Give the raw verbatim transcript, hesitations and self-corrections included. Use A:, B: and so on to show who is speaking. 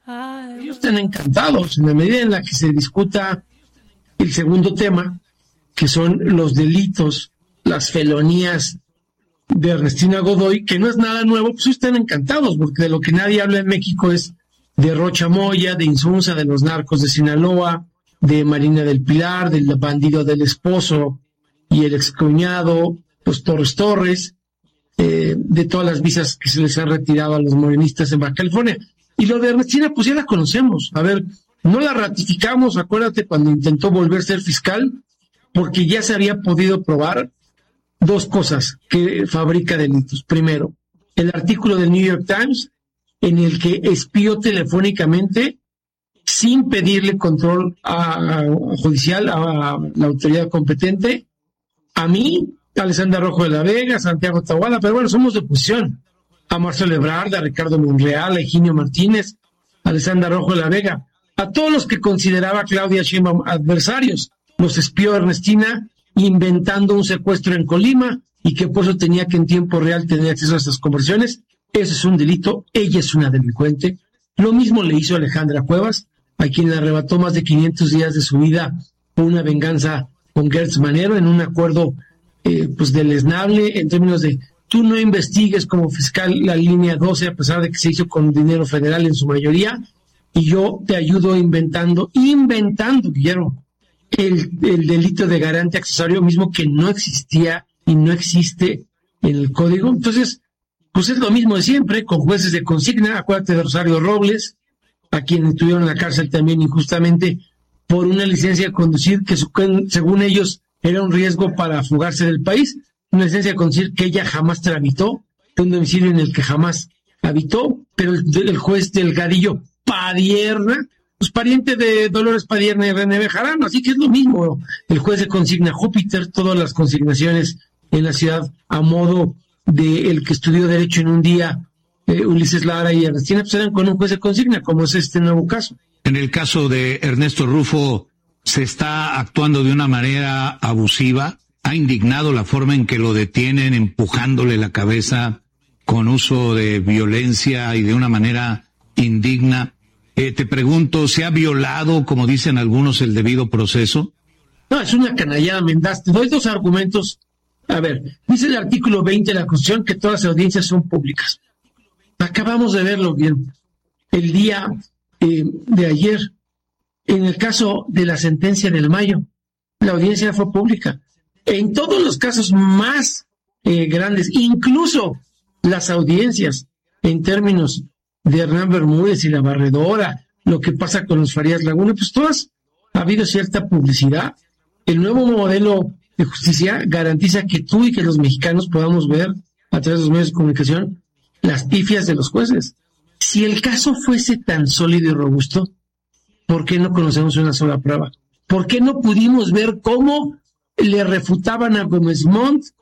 A: Ellos están encantados en la medida en la que se discuta el segundo tema, que son los delitos, las felonías de Ernestina Godoy, que no es nada nuevo, pues están encantados, porque de lo que nadie habla en México es de Rocha Moya, de Insunza, de los narcos de Sinaloa, de Marina del Pilar, del bandido del esposo y el excuñado, los Torres Torres, eh, de todas las visas que se les han retirado a los morenistas en Baja California. Y lo de Ernestina, pues ya la conocemos. A ver, no la ratificamos, acuérdate, cuando intentó volver a ser fiscal, porque ya se había podido probar dos cosas que fabrica delitos. Primero, el artículo del New York Times, en el que espió telefónicamente sin pedirle control a, a, judicial a, a la autoridad competente, a mí, a Alessandra Rojo de la Vega, Santiago Tahuada, pero bueno, somos de oposición, a Marcelo Ebrard, a Ricardo Monreal, a Higinio Martínez, a Alessandra Rojo de la Vega, a todos los que consideraba Claudia Sheinbaum adversarios. Los espió Ernestina inventando un secuestro en Colima y que por eso tenía que en tiempo real tener acceso a estas conversaciones. Eso es un delito, ella es una delincuente. Lo mismo le hizo Alejandra Cuevas, a quien le arrebató más de quinientos días de su vida por una venganza con Gertz Manero en un acuerdo eh, pues deleznable en términos de tú no investigues como fiscal la línea doce a pesar de que se hizo con dinero federal en su mayoría y yo te ayudo inventando, inventando, Guillermo, el, el delito de garante accesorio mismo que no existía y no existe en el código. Entonces, pues es lo mismo de siempre, con jueces de consigna. Acuérdate de Rosario Robles, a quien estuvieron en la cárcel también injustamente por una licencia de conducir que según ellos era un riesgo para fugarse del país, una licencia de conducir que ella jamás tramitó, un domicilio en el que jamás habitó, pero el, el juez Delgadillo Padierna, pues pariente de Dolores Padierna y René Bejarano, así que es lo mismo, el juez de consigna Júpiter, todas las consignaciones en la ciudad a modo de el que estudió Derecho en un día, eh, Ulises Lara y Ernestina, pues eran con un juez de consigna, como es este nuevo caso.
B: En el caso de Ernesto Rufo, ¿se está actuando de una manera abusiva? ¿Ha indignado la forma en que lo detienen, empujándole la cabeza con uso de violencia y de una manera indigna? Eh, te pregunto, ¿se ha violado, como dicen algunos, el debido proceso?
A: No, es una canallada mendaz. Te doy dos argumentos. A ver, dice el artículo veinte de la Constitución que todas las audiencias son públicas. Acabamos de verlo bien el día eh, de ayer. En el caso de la sentencia del Mayo, la audiencia fue pública. En todos los casos más eh, grandes, incluso las audiencias en términos de Hernán Bermúdez y la Barredora, lo que pasa con los Farías Laguna, pues todas ha habido cierta publicidad. El nuevo modelo de justicia garantiza que tú y que los mexicanos podamos ver a través de los medios de comunicación las pifias de los jueces. Si el caso fuese tan sólido y robusto, ¿por qué no conocemos una sola prueba? ¿Por qué no pudimos ver cómo le refutaban a Gómez Montt